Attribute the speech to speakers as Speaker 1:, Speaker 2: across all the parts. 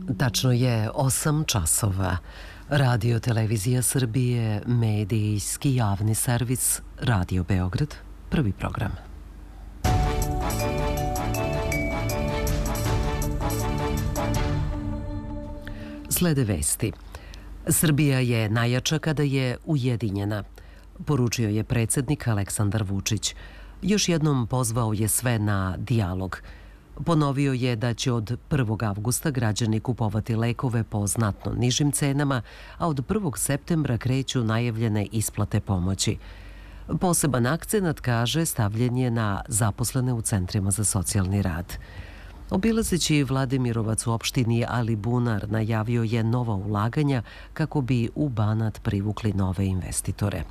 Speaker 1: Tačno je 8 časova. Radio Televizija Srbije, medijski javni servis, Radio Beograd, prvi program. Slede vesti. Srbija je najjača kada je ujedinjena, poručio je predsjednik Aleksandar Vučić. Još jednom pozvao je sve na dijalog. Ponovio je da će od 1. avgusta građani kupovati lekove po znatno nižim cenama, a od 1. septembra kreću najavljene isplate pomoći. Poseban akcenat, kaže, stavljen je na zaposlene u centrima za socijalni rad. Obilazeći Vladimirovac u opštini Alibunar najavio je nova ulaganja kako bi u Banat privukli nove investitore.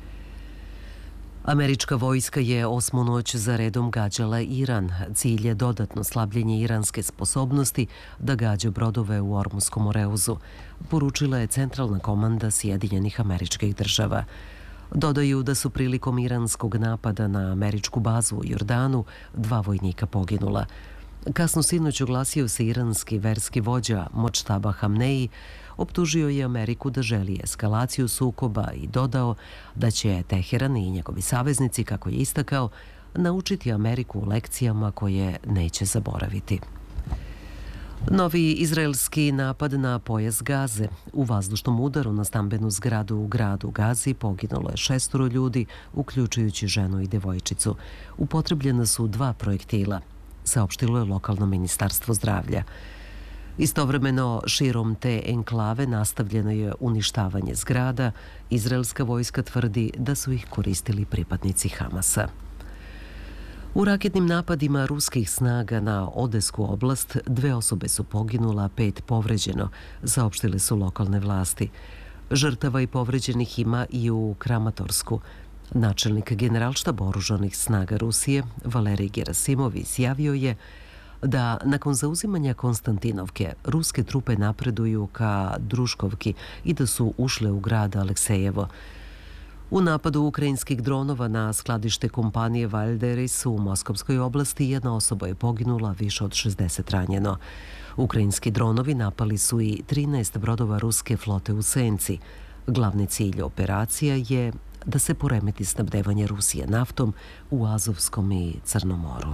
Speaker 1: Američka vojska je 8. noć za redom gađala Iran. Cilj je dodatno slabljenje iranske sposobnosti da gađa brodove u Ormuskom Moreuzu, poručila je Centralna komanda Sjedinjenih Američkih Država. Dodaju da su prilikom iranskog napada na američku bazu u Jordanu 2 vojnika poginula. Kasno sinoć oglasio se iranski verski vođa Močtaba Hamneji, optužio je Ameriku da želi eskalaciju sukoba i dodao da će Teheran i njegovi saveznici, kako je istakao, naučiti Ameriku lekcijama koje neće zaboraviti. Novi izraelski napad na pojas Gaze. U vazdušnom udaru na stambenu zgradu u gradu Gazi poginulo je 6 ljudi, uključujući ženu i devojčicu. Upotrebljena su 2 projektila, saopštilo je lokalno ministarstvo zdravlja. Istovremeno, širom te enklave nastavljeno je uništavanje zgrada. Izraelska vojska tvrdi da su ih koristili pripadnici Hamasa. U raketnim napadima ruskih snaga na Odesku oblast 2 osobe su poginula, 5 povređeno, saopštile su lokalne vlasti. Žrtava i povređenih ima i u Kramatorsku. Načelnik Generalštaba oružanih snaga Rusije, Valerij Gerasimov, izjavio je da nakon zauzimanja Konstantinovke ruske trupe napreduju ka Druškovki i da su ušle u grad Aleksejevo. U napadu ukrajinskih dronova na skladište kompanije Valderis u Moskovskoj oblasti 1 osoba je poginula, više od 60 ranjeno. Ukrajinski dronovi napali su i 13 brodova ruske flote u senci. Glavni cilj operacija je da se poremeti snabdevanje Rusije naftom u Azovskom i Crnom moru.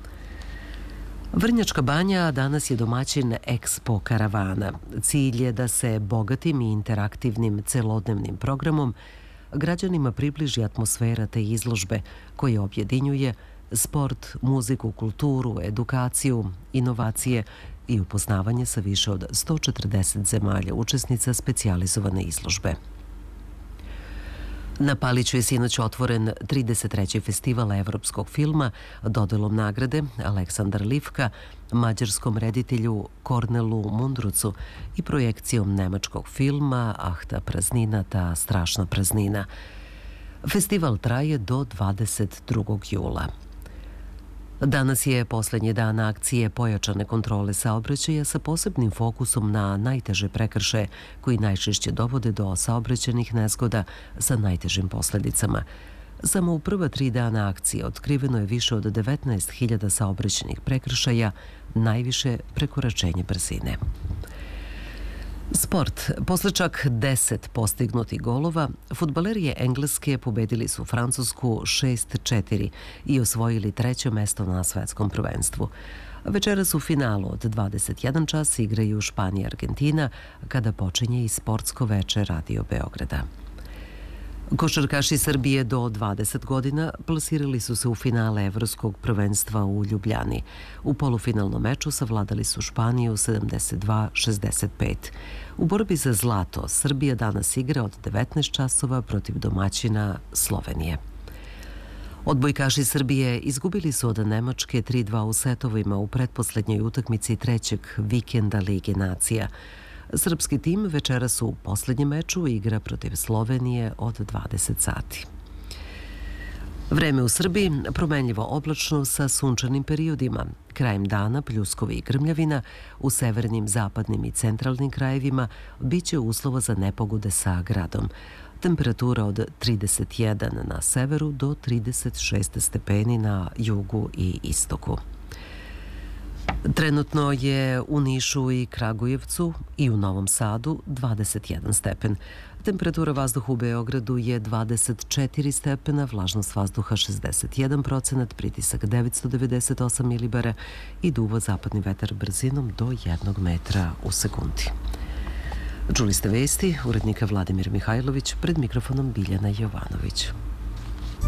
Speaker 1: Vrnjačka banja danas je domaćin Expo karavana. Cilj je da se bogatim i interaktivnim celodnevnim programom građanima približi atmosfera te izložbe koje objedinjuje sport, muziku, kulturu, edukaciju, inovacije i upoznavanje sa više od 140 zemalja učesnica specijalizovane izložbe. Na Paliću je sinoć otvoren 33. festival evropskog filma dodelom nagrade Aleksandar Livka, mađarskom reditelju Kornelu Mundrucu i projekcijom nemačkog filma Ahta praznina, ta strašna praznina. Festival traje do 22. jula. Danas je posljednji dan akcije pojačane kontrole saobraćaja sa posebnim fokusom na najteže prekršaje koji najčešće dovode do saobraćajnih nezgoda sa najtežim posljedicama. Samo u prva 3 dana akcije otkriveno je više od 19.000 saobraćajnih prekršaja, najviše prekoračenje brzine. Sport. Posle čak 10 postignutih golova, fudbaleri Engleske pobedili su Francusku 6-4 i osvojili 3. mesto na svetskom prvenstvu. Večeras u finalu od 21 čas igraju Španija i Argentina, kada počinje i sportsko veče Radio Beograda. Košarkaši Srbije do 20 godina plasirali su se u finale Evropskog prvenstva u Ljubljani. U polufinalnom meču savladali su Španiju 72-65. U borbi za zlato Srbija danas igra od 19 časova protiv domaćina Slovenije. Odbojkaši Srbije izgubili su od Nemačke 3-2 u setovima u pretposlednjoj utakmici 3. vikenda Lige nacija. Srpski tim večeras u posljednjem meču igra protiv Slovenije od 20 sati. Vreme u Srbiji promenljivo oblačno sa sunčanim periodima. Krajem dana pljuskovi i grmljavina, u severnim, zapadnim i centralnim krajevima biće uslova za nepogode sa gradom. Temperatura od 31 na severu do 36 stepeni na jugu i istoku. Trenutno je u Nišu i Kragujevcu i u Novom Sadu 21 stepen. Temperatura vazduha u Beogradu je 24 stepena, vlažnost vazduha 61%, pritisak 998 milibara i duvo zapadni vetar brzinom do 1 metra u sekundi. Čuli ste vesti, urednika Vladimir Mihajlović, pred mikrofonom Biljana Jovanović.